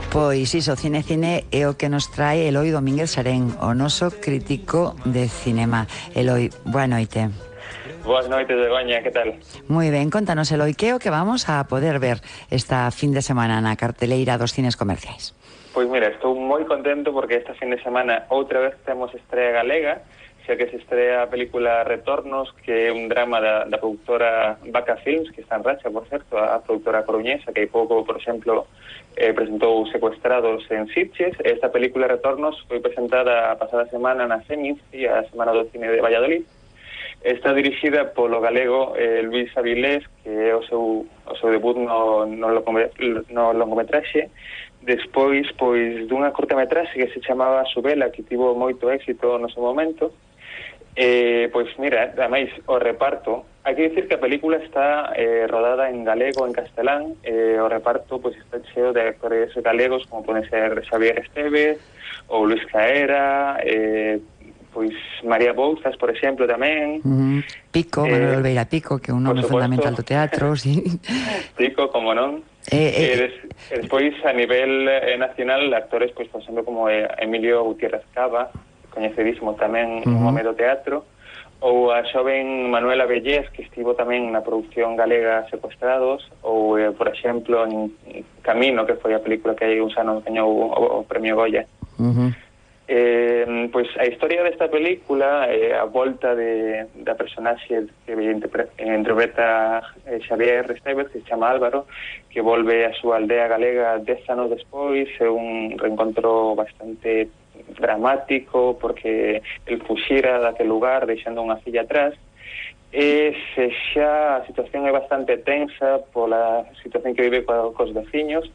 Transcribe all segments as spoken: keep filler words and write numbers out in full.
Pois iso, Cine Cine é o que nos trae Eloi Domínguez Sarén, o noso crítico de cinema. Eloi, boa noite. Boas noites, Begoña, que tal? Moi ben, contanos, Eloi, que é o que vamos a poder ver esta fin de semana na carteleira dos cines comerciais? Pois mira, estou moi contento porque esta fin de semana outra vez temos estrea galega, xa que se estrea a película Retornos, que é un drama da, da produtora Vaca Films, que está en racha, por certo, a produtora coruñesa, que hai pouco, por exemplo, eh, presentou Secuestrados en Sitges. Esta película Retornos foi presentada a pasada semana na Semis, e a Semana do Cine de Valladolid. Está dirixida polo galego eh, Luís Avilés, que é o seu, o seu debut no, no, no longometraxe, despois pois dunha cortometraxe que se chamaba Subela, que tivo moito éxito no seu momento. Eh, pois mira, ademais, o reparto, hai que dicir que a película está eh, rodada en galego, en castelán. Eh, o reparto pois está cheo de actores galegos, como poden ser Xavier Estévez ou Luis Caera, eh, pois María Bouzas, por exemplo, tamén. Uh-huh. Pico, eh, Manuel Olveira Pico, que é un nome fundamental do teatro, sí. Pico, como non. Eh, eh, eh, des, despois, a nivel eh, nacional, actores, pois, por exemplo, como eh, Emilio Gutiérrez Cava, coñecidísimo tamén uh-huh. no nome do teatro, ou a xoven Manuela Bellés, que estivo tamén na produción galega Secuestrados, ou, eh, por exemplo, en Camino, que foi a película que hai uns anos gañou o, o premio Goya. Uh-huh. Eh, pois a historia desta película é eh, a volta de, da personaxe que interpreta eh, Xavier Estévez, que se chama Álvaro, que volve a súa aldea galega dez anos despois. É un reencontro bastante dramático porque el fuxira daquele lugar deixando unha filla atrás. E se xa a situación é bastante tensa pola situación que vive co, cos veciños,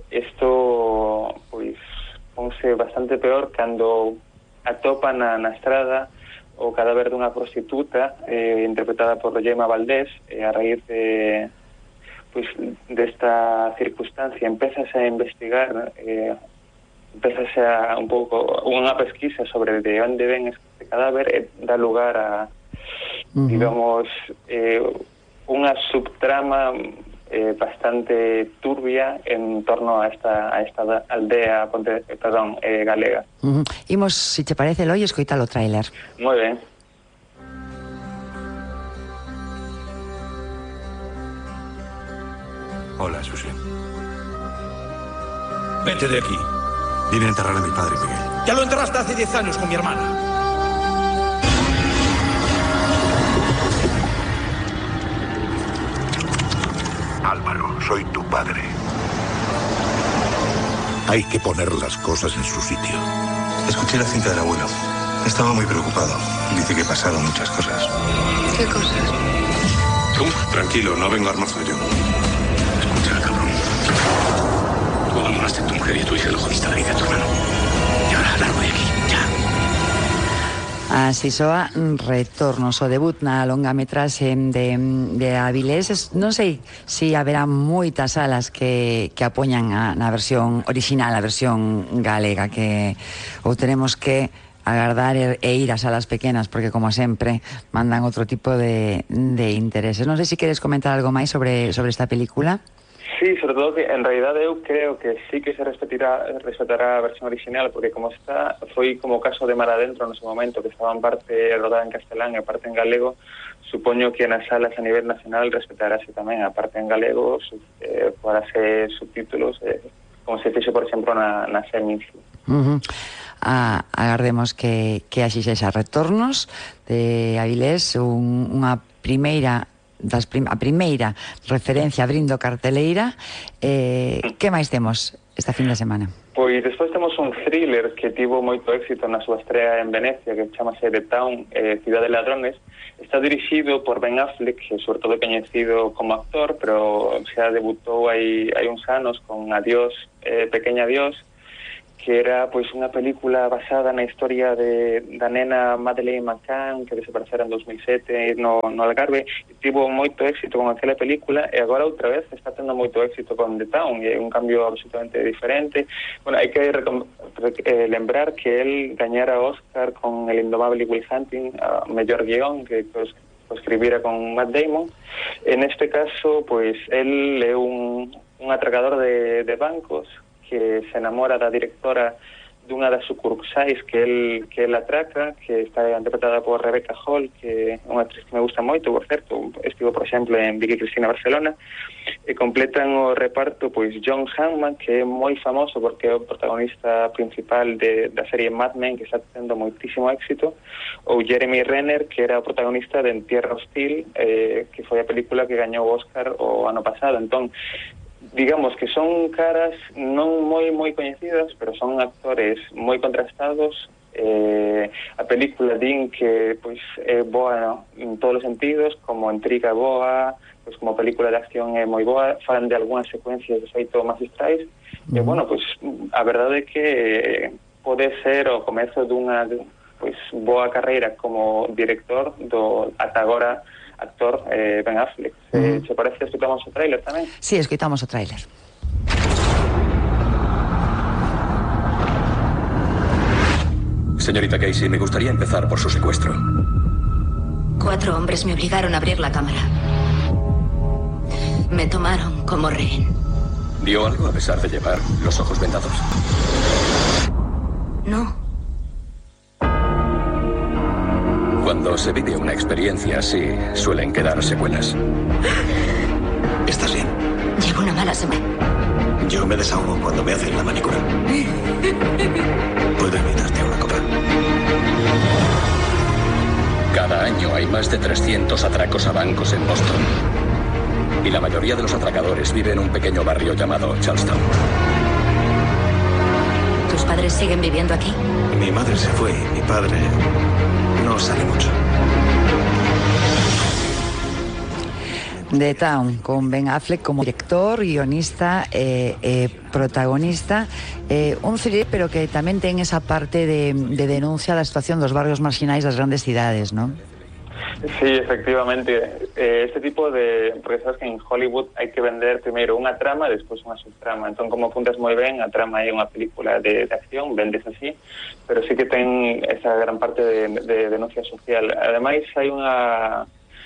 isto pois ponse bastante peor cando atopan na, na estrada o cadáver dunha prostituta eh, interpretada por Gemma Valdés. E a raíz de pois desta circunstancia empezase a investigar, eh, empezase a un pouco unha pesquisa sobre de onde ven este cadáver, e dá lugar a uh-huh. digamos eh, unha subtrama Eh, bastante turbia en torno a esta, a esta aldea ponte, perdón, eh, galega. Uh-huh. Imos, si te parece, Eloi, escoitar o tráiler. Moi ben. Hola, Susi. Vete de aquí. Vine a enterrar a mi padre, Miguel. Ya lo enterraste hace diez años con mi hermana. Álvaro, soy tu padre. Hay que poner las cosas en su sitio. Escuché la cinta del abuelo. Estaba muy preocupado. Dice que pasaron muchas cosas. ¿Qué cosas? Tú, tranquilo, no vengo armado yo. Escucha, cabrón. Tú abandonaste a tu mujer y a tu hija, lo jodiste la vida a tu hermano. Y ahora, largo de aquí, ya. Así soa Retornos, o debut na longametraxe de, de Avilés. Non sei se si haberá moitas salas que, que apoñan a, na versión original, a versión galega, que ou tenemos que agardar e, e ir a salas pequenas, porque como sempre mandan outro tipo de, de intereses. Non sei se queres comentar algo máis sobre, sobre esta película. Sí, sobre todo que en realidade eu creo que sí que se respetará, respetará a versión original, porque como está, foi como o caso de Mar Adentro no seu momento, que estaba en parte rodada en castelán e parte en galego. Supoño que nas salas a nivel nacional respetarase tamén a parte en galego, eh, para ser subtítulos, eh, como se fixe, por exemplo, na, na Semis. Uh-huh. A, agardemos que, que así sexa. Retornos de Avilés, un, unha primeira das prim a primeira referencia abrindo carteleira. Eh, que máis temos esta fin de semana? Pois despois temos un thriller que tivo moito éxito na súa estrea en Venecia, que chamase The Town, eh, Cidade de Ladrones. Está dirixido por Ben Affleck, que sobre todo coñecido como actor, pero xa debutou hai, hai uns anos con Adiós, eh, Pequeña Adiós, que era pois unha película basada na historia de da nena Madeleine McCann, que desaparecera en dos mil sete no, no Algarve. Tivo moito éxito con aquela película, e agora outra vez está tendo moito éxito con The Town, e é un cambio absolutamente diferente. Bueno, hai que eh, lembrar que el gañara Oscar con El indomable Will Hunting, a mellor guión, que pues, pues, escribira con Matt Damon. En este caso, pois, el é un, un atragador de, de bancos, que se enamora da directora dunha das sucursais que el, que el atraca, que está interpretada por Rebecca Hall, que é unha actriz que me gusta moito, por certo, estivo, por exemplo, en Vicky Cristina Barcelona, e completan o reparto pois John Hammond, que é moi famoso porque é o protagonista principal de, da serie Mad Men, que está tendo moitísimo éxito, ou Jeremy Renner, que era o protagonista de En Tierra Hostil, eh, que foi a película que gañou o Oscar o ano pasado. Entón, digamos que son caras non moi moi coñecidas, pero son actores moi contrastados. Eh, a película din que pois é boa, no, en todos os sentidos, como intriga boa, pois como película de acción é moi boa, falan de algunhas secuencias de feito magistrais, mm. e bueno, pois a verdade é que pode ser o comezo dunha pois boa carreira como director do ata agora actor eh, Ben Affleck. Se, uh-huh. se parece que escutamos o tráiler tamén? Sí, escutamos o tráiler. Señorita Casey, me gustaría empezar por su secuestro. Cuatro hombres me obligaron a abrir la cámara. Me tomaron como rehén. ¿Vio algo a pesar de llevar los ojos vendados? No. Cuando se vive una experiencia así, suelen quedar secuelas. ¿Estás bien? Llevo una mala semana. Yo me desahogo cuando me hacen la manicura. ¿Puedo invitarte a una copa? Cada año hay más de trescientos atracos a bancos en Boston. Y la mayoría de los atracadores viven en un pequeño barrio llamado Charlestown. ¿Tus padres siguen viviendo aquí? Mi madre se fue y mi padre no sale mucho. The Town, con Ben Affleck como director, guionista e eh, eh, protagonista, eh, un thriller pero que tamén ten esa parte de, de denuncia da situación dos barrios marginais das grandes cidades, non? Sí, efectivamente. Eh, este tipo de... Porque sabes que en Hollywood hai que vender primeiro unha trama e despois unha subtrama. Entón, como apuntas moi ben, a trama é unha película de, de acción, vendes así, pero sí que ten esa gran parte de, de denuncia social. Ademais, hai unha...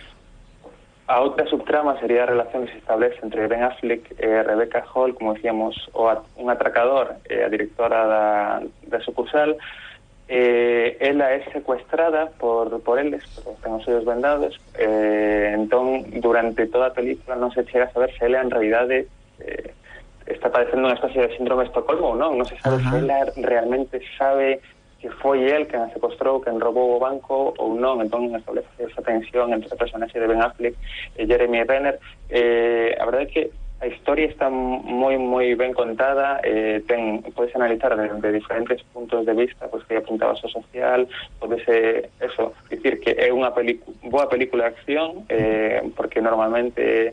A outra subtrama sería a relación que se establece entre Ben Affleck e Rebecca Hall, como decíamos, o a, un atracador e a directora da, da sucursal. Eh, ela é secuestrada por, por eles, porque ten os ollos vendados, eh, entón durante toda a película non se chega a saber se ela en realidade eh, está padecendo unha especie de síndrome de Estocolmo ou non, non se sabe uh-huh. se ela realmente sabe que foi el quen a secuestrou, quen roubou o banco ou non. Entón establece esa tensión entre o personaxe de Ben Affleck e Jeremy Renner. Eh, a verdade é que a historia está moi moi ben contada, eh, ten, podes analizar de, de diferentes puntos de vista, pois que apuntabas ao social, podese, eso, dicir que é unha pelicu- boa película de acción, eh, porque normalmente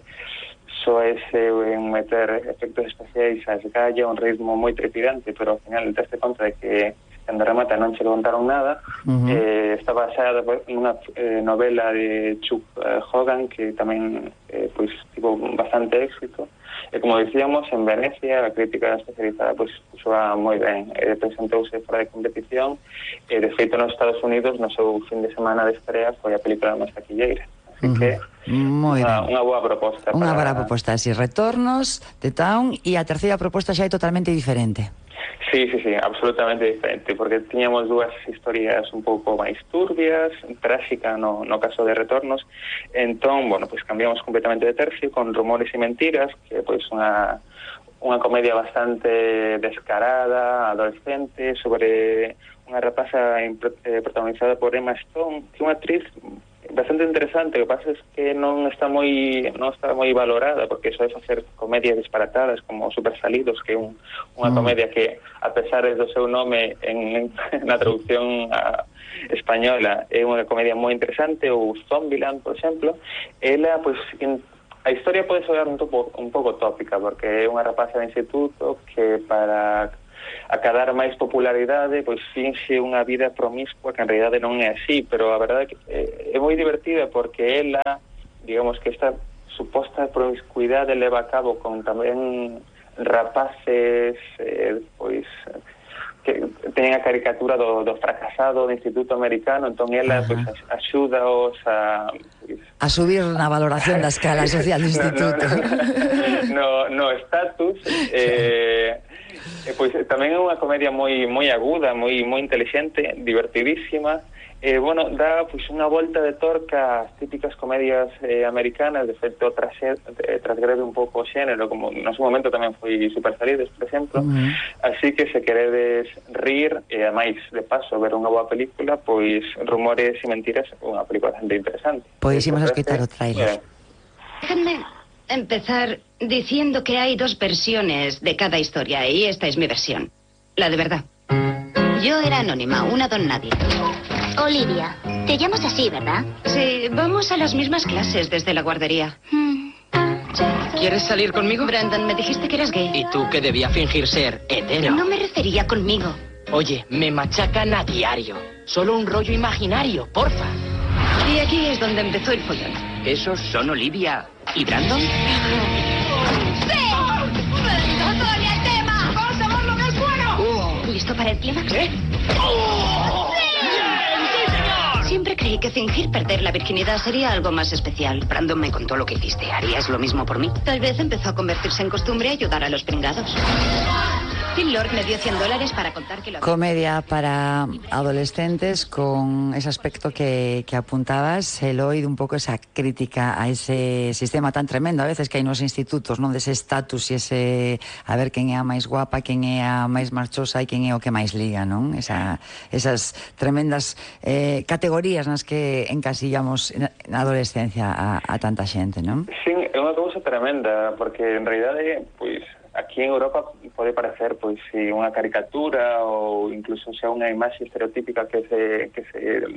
só é en meter efectos especiais a esgalla, un ritmo moi trepidante, pero ao final te das conta de que cando remata non che contaron nada. Uh-huh. eh, está basada en unha eh, novela de Chuck eh, Hogan, que tamén eh, pois tivo bastante éxito. E como dicíamos, en Venecia a crítica especializada pois puxoa moi ben, e presentouse fora de competición, e de feito nos Estados Unidos no seu fin de semana de estrea foi a película máis taquilleira. Así uh-huh. que unha, unha boa proposta. Unha para... boa proposta, así, Retornos, The Town, e a terceira proposta xa é totalmente diferente. Sí, sí, sí, absolutamente diferente, porque tiñamos dúas historias un pouco máis turbias, tráxica no, no caso de Retornos. Entón, bueno, pues cambiamos completamente de tercio con Rumores e Mentiras, que é pois unha unha comedia bastante descarada, adolescente, sobre unha rapaza eh, protagonizada por Emma Stone, que é unha actriz bastante interesante. O que pasa é que non está moi non está moi valorada, porque eso é facer comedias disparatadas como Super Salidos, que é un, unha mm. comedia que, a pesar do seu nome en, en na traducción a española, é unha comedia moi interesante. Ou Zombieland, por exemplo, ela, pois, in, a historia pode soar un, topo, un pouco tópica, porque é unha rapaza de instituto que para acadar máis popularidade pois finxe unha vida promiscua, que en realidade non é así, pero a verdade é que é, é moi divertida, porque ela, digamos que esta suposta promiscuidade leva a cabo con tamén rapaces eh, pois que teñen a caricatura do, do fracasado do instituto americano. Entón ela pois axúdaos a pois, a subir na valoración da escala social do instituto. No, no, no, no estatus. eh Pois tamén é unha comedia moi moi aguda, moi moi inteligente, divertidísima. Eh, bueno, dá pois unha volta de torca ás típicas comedias eh, americanas, de feito trase, eh, trasgrede un pouco o xénero, como no seu momento tamén foi Super Salidos, por exemplo. Uh-huh. Así que se queredes rir e ademais de paso ver unha boa película, pois Rumores e Mentiras é unha película bastante interesante. Pois imos a escoitar o trailer. Déjenme empezar diciendo que hay dos versiones de cada historia y esta es mi versión, la de verdad. Yo era anónima, una don nadie. Olivia, te llamas así, ¿verdad? Sí, vamos a las mismas clases desde la guardería. Hmm. ¿Quieres salir conmigo? Brandon, me dijiste que eras gay. ¿Y tú que debía fingir ser hetero? No me refería conmigo. Oye, me machacan a diario. Solo un rollo imaginario, porfa. Y aquí es donde empezó el follón. ¿Esos son Olivia y Brandon? ¡Sí! ¡Soy el tema! ¡Vamos a ver lo que es bueno! Oh. ¿Listo para el clímax? ¿Eh? ¡Oh! Siempre creí que fingir perder la virginidad sería algo más especial. Brandon me contó lo que hiciste. ¿Harías lo mismo por mí? Tal vez empezó a convertirse en costumbre ayudar a los pringados. Phil Lord me dio cien dólares para contar que lo... Comedia para adolescentes con ese aspecto que, que apuntabas, Eloy, un pouco esa crítica a ese sistema tan tremendo a veces que hai nos institutos, non, dese estatus e ese a ver quen é a máis guapa, quen é a máis marchosa e quen é o que máis liga, non? Esa, esas tremendas eh, categorías nas que encasillamos na adolescencia a, a tanta xente, non? Sí, é unha cousa tremenda, porque en realidade, pois, aquí en Europa pode parecer pois si unha caricatura ou incluso xa unha imaxe estereotípica que se que se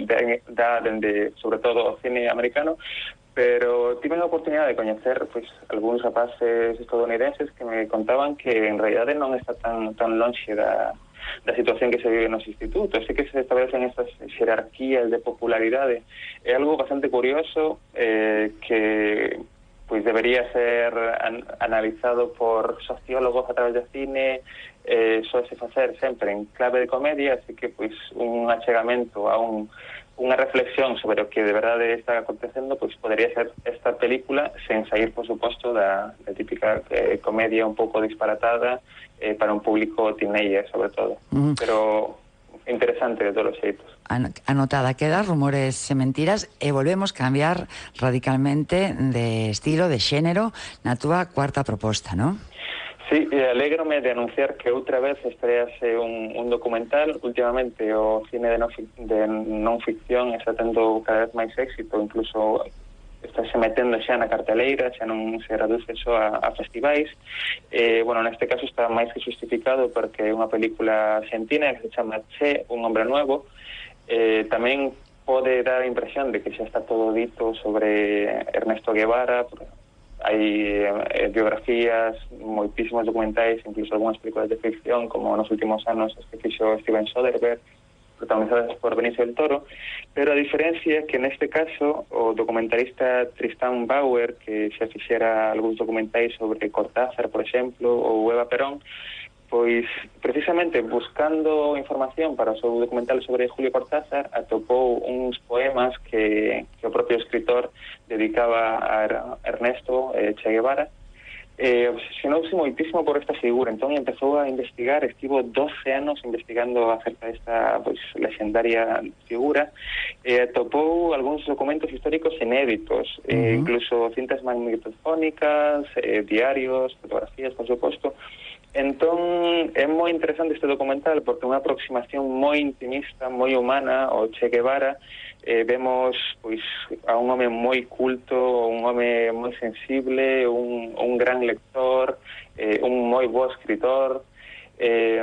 dá dende sobre todo o cine americano, pero tive a oportunidade de coñecer pois algúns rapaces estadounidenses que me contaban que en realidade non está tan tan lonxe da da situación que se vive nos institutos, sí que se establecen estas xerarquías de popularidade. É algo bastante curioso eh, que pois debería ser an analizado por sociólogos a través de cine, eh, só se facer sempre en clave de comedia, así que pois un achegamento a un, unha reflexión sobre o que de verdade está acontecendo, pois podería ser esta película sen sair, por suposto, da, da típica eh, comedia un pouco disparatada eh, para un público teenager, sobre todo. Uh-huh. Pero interesante de todos os xeitos. Anotada queda Rumores e Mentiras e volvemos cambiar radicalmente de estilo, de xénero na túa cuarta proposta, non? Sí, e alégrome de anunciar que outra vez estrease un, un documental. Últimamente o cine de non, de non ficción está tendo cada vez máis éxito, incluso está se metendo xa na carteleira, xa non se reduce só a, a festivais. Eh, bueno, neste caso está máis que justificado porque é unha película argentina que se chama Che, un hombre nuevo. Eh, tamén pode dar a impresión de que xa está todo dito sobre Ernesto Guevara. Hai eh, biografías, moitísimos documentais, incluso algunhas películas de ficción, como nos últimos anos as que fixo Steven Soderbergh, protagonizadas por Benicio del Toro, pero a diferencia é que neste caso o documentalista Tristan Bauer, que xa fixera algúns documentais sobre Cortázar, por exemplo, ou Eva Perón, pois precisamente buscando información para o seu documental sobre Julio Cortázar atopou uns poemas que, que o propio escritor dedicaba a Ernesto eh, Che Guevara. Eh, obsesionouse moitísimo por esta figura, entón empezou a investigar, estivo doce anos investigando acerca desta pois lexendaria figura, e eh, atopou algúns documentos históricos inéditos, uh-huh. eh, incluso cintas magnetofónicas, eh, diarios, fotografías, por suposto. Entón é moi interesante este documental porque é unha aproximación moi intimista, moi humana ao Che Guevara. Eh, vemos pois a un home moi culto, un home moi sensible, un, un gran lector, eh, un moi bo escritor, eh,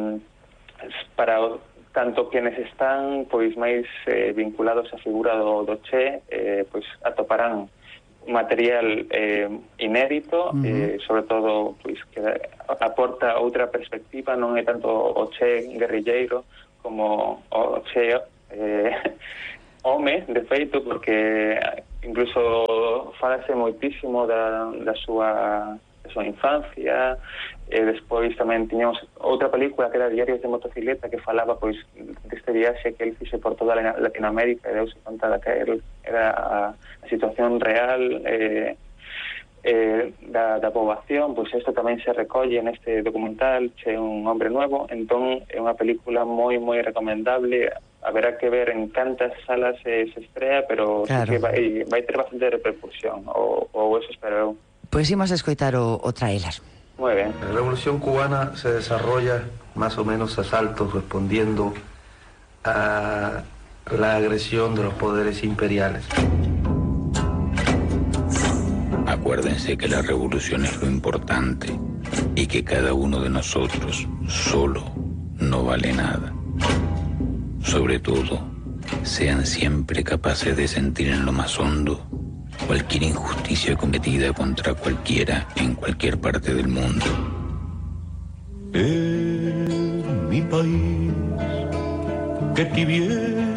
para o, tanto quenes están pois máis eh, vinculados á figura do, do Che, eh, pois atoparán material eh, inédito, uh-huh. eh, sobre todo pois que aporta outra perspectiva, non é tanto o Che guerrilleiro como o Che eh, home, de feito, porque incluso falase moitísimo da, da súa da súa infancia. E despois tamén tiñamos outra película que era Diarios de motocicleta, que falaba pois deste viaxe que el fixe por toda Latinoamérica e deuse conta que era a, a situación real. eh, eh, da, da poboación, pois isto tamén se recolle neste documental, Che un hombre nuevo. Entón é unha película moi moi recomendable. Haberá que ver en cantas salas se, se estrea, pero claro, sí que vai, vai ter bastante repercusión, ou, ou eso espero. Pois imos escoitar o, o trailer. Muy bien. La Revolución Cubana se desarrolla más o menos a saltos respondiendo a la agresión de los poderes imperiales. Acuérdense que la revolución es lo importante y que cada uno de nosotros solo no vale nada. Sobre todo, sean siempre capaces de sentir en lo más hondo cualquier injusticia cometida contra cualquiera en cualquier parte del mundo. En mi país, qué tibieza.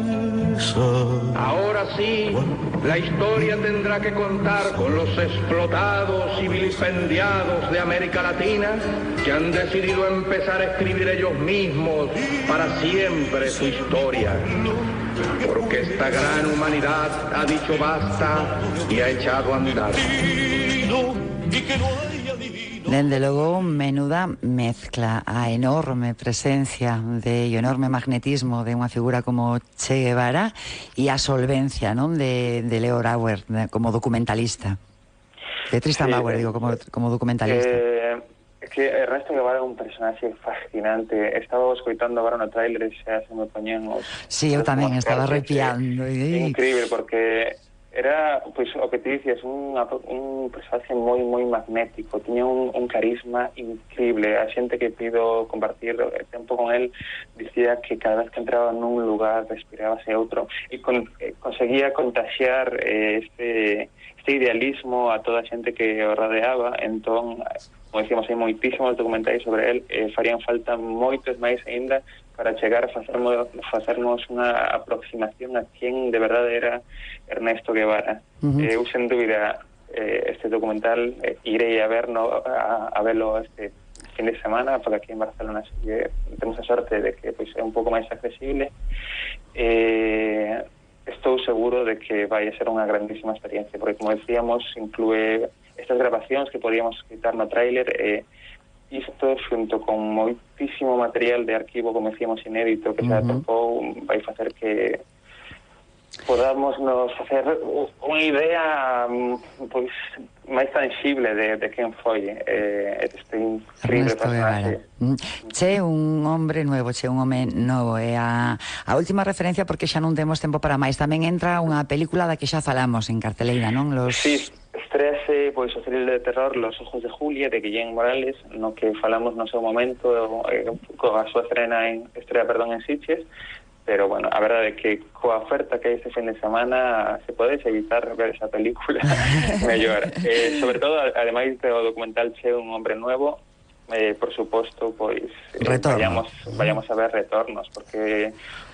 Ahora sí, la historia tendrá que contar con los explotados y vilipendiados de América Latina que han decidido empezar a escribir ellos mismos para siempre su historia. Porque esta gran humanidad ha dicho basta y ha echado a andar. Dende logo, menuda mezcla, a enorme presencia de, e o enorme magnetismo de unha figura como Che Guevara e a solvencia, non, de, de Leo Brauer como documentalista. De Tristan sí, Bauer, eh, digo, como, como documentalista. Eh, que Ernesto Guevara é un personaxe fascinante. Estaba escoitando agora no trailer e xa se me poñen os... Sí, eu tamén estaba arrepiando. É increíble, porque... Era, pois, o que te dicías, un, un personaxe moi, moi magnético, tiña un, un carisma increíble. A xente que pido compartir tempo con él dicía que cada vez que entraba nun lugar respirábase outro e con, eh, conseguía contaxiar eh, este, este idealismo a toda a xente que o rodeaba. Entón, como decíamos, hai moitísimos documentais sobre él, eh, farían falta moitos máis aínda para chegar a facernos, facernos unha aproximación a quen de verdade era Ernesto Guevara. Uh-huh. eh, eu, sen dúbida, eh, este documental eh, irei a ver no, a, a verlo este fin de semana, porque aquí en Barcelona sí que temos a sorte de que pois, é un pouco máis accesible. Eh, estou seguro de que vai a ser unha grandísima experiencia, porque, como decíamos, inclúe estas grabacións que podíamos quitar no tráiler, eh, isto, xunto con moitísimo material de arquivo, como decíamos, inédito, que se atopou, vai facer que podamos nos facer unha idea pois máis tangible de, de quen foi eh, este increíble personaje. Che un hombre nuevo, che un home novo, é a, a última referencia, porque xa non temos tempo para máis. Tamén entra unha película da que xa falamos en carteleira, non? Los... Sí, estrese, pois, o thriller de terror Los ojos de Julia, de Guillén Morales, no que falamos no seu momento, eh, coa súa estrena en, estrela, perdón, en Sitges. Pero, bueno, a verdade é que coa oferta que hai este fin de semana se pode evitar ver esa película mellor. Eh, sobre todo, ademais do documental Che un hombre nuevo, eh, por suposto, pois eh, vayamos, vayamos a ver retornos, porque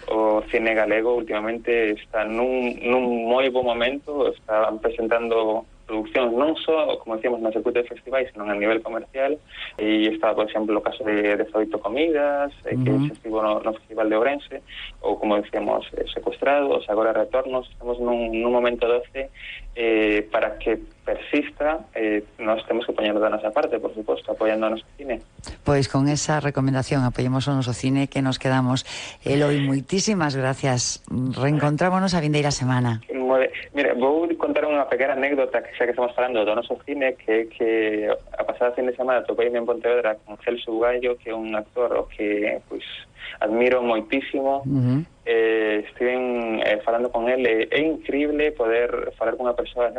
o cine galego últimamente está nun, nun moi bo momento, están presentando produccións non só, como decíamos, no circuito de festivais, sino a nivel comercial, e está, por exemplo, o caso de, de Zoito Comidas, eh, que uh-huh. estivo no, no Festival de Ourense, ou, como decíamos, eh, Secuestrados, agora Retornos. Estamos nun, nun momento doce eh, para que persista, eh, nós temos que poñerlo da nosa parte, por suposto, apoiando o noso cine. Pois con esa recomendación apoyemos o noso cine, que nos quedamos. Eloi, moitísimas gracias. Reencontrámonos a vindeira semana. Mira, vou contar unha pequena anécdota, que xa que estamos falando do noso cine, que que a pasada fin de semana topeime en Pontevedra con Celso Bugallo, que é un actor o que pois admiro moitísimo. Uh-huh. eh, estiven eh, falando con ele, é increíble poder falar con unha persoa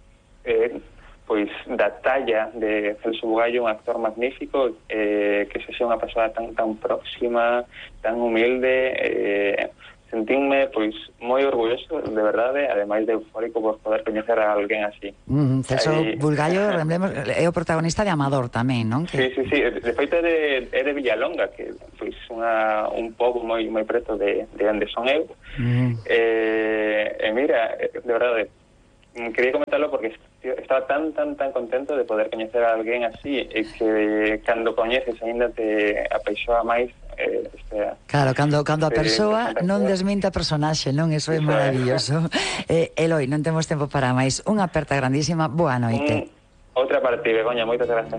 eh, pois da talla de Celso Bugallo, un actor magnífico, eh, que se xa unha persoa tan tan próxima, tan humilde. eh, Sentínme, pois, moi orgulloso, de verdade, ademais de eufórico por poder coñecer a alguén así. Mm, Celso Aí... Bugallo, lembremos, é o protagonista de Amador tamén, non? Que... Sí, sí, sí, de feito é de, é de Villalonga, que pois unha, un pobo moi moi preto de, de onde son eu. Mm. Eh, e mira, de verdade, quería comentarlo porque estaba tan, tan, tan contento de poder coñecer a alguén así, e que cando coñeces aínda te apeixoa máis. Eh, este, claro, cando, cando a persoa non desminta a personaxe, non? Eso é maravilloso. eh, Eloi, non temos tempo para máis. Unha aperta grandísima, boa noite. Un... Outra para ti, Begoña, moitas grazas.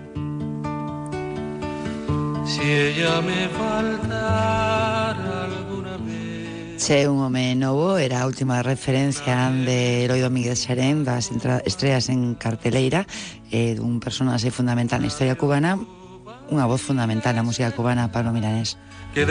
Si ella me faltara alguna vez. Che, un home novo, era a última referencia de Eloi Domínguez Xerén das estreas en carteleira, eh, dun personaxe fundamental na historia cubana, unha voz fundamental na música cubana, Pablo Milanés.